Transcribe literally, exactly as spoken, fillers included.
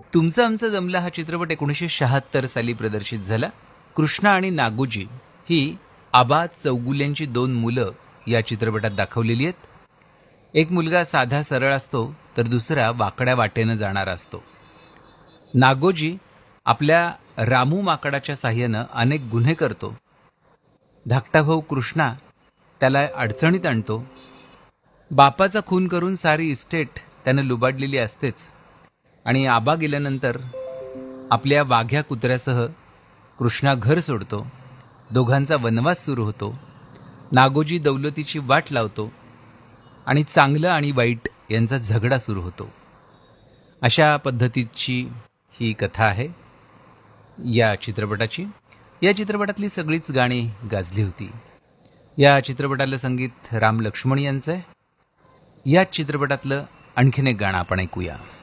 तुमचं आमचं जमलं हा चित्रपट एकोणीसशे शहात्तर साली प्रदर्शित झाला. कृष्णा आणि नागोजी ही आबा चौगुल्यांची दोन मुलं या चित्रपटात दाखवलेली आहेत. एक मुलगा साधा सरळ असतो तर दुसरा वाकड्या वाटेनं जाणारा असतो. नागोजी आपल्या रामू माकडाच्या साह्यानं अनेक गुन्हे करतो. धाकटा भाऊ कृष्णा त्याला अडचणीत आणतो. बापाचा खून करून सारी इस्टेट त्यानं लुबाडलेली असतेच आणि आबा गेल्यानंतर आपल्या वाघ्या कुत्र्यासह कृष्णा घर सोडतो. दोघांचा वनवास सुरू होतो. नागोजी दौलतीची वाट लावतो आणि चांगलं आणि वाईट यांचा झगडा सुरू होतो. अशा पद्धतीची ही कथा आहे या चित्रपटाची. या चित्रपटातली सगळीच गाणी गाजली होती. या चित्रपटाला संगीत राम लक्ष्मण यांचं आहे. या चित्रपटातलं आणखीन एक गाणं आपण ऐकूया.